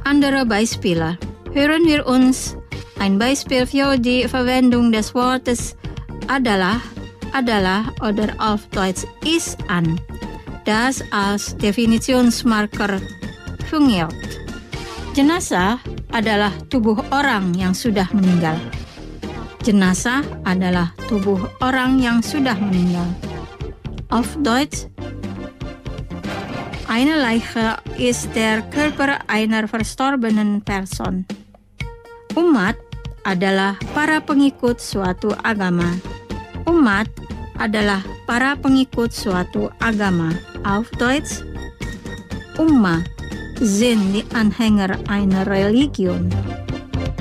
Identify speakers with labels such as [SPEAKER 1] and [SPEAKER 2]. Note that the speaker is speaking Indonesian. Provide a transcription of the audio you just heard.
[SPEAKER 1] Andere Beispiele. Hören wir uns ein Beispiel für die Verwendung des Wortes adalah oder auf Deutsch ist an, das als Definitionsmarker fungiert. Jenazah adalah tubuh orang yang sudah meninggal. Jenazah adalah tubuh orang yang sudah meninggal. Auf Deutsch, eine Leiche ist der Körper einer verstorbenen Person. Umat adalah para pengikut suatu agama. Umat adalah para pengikut suatu agama. Auf Deutsch, Ummah sind die Anhänger einer Religion.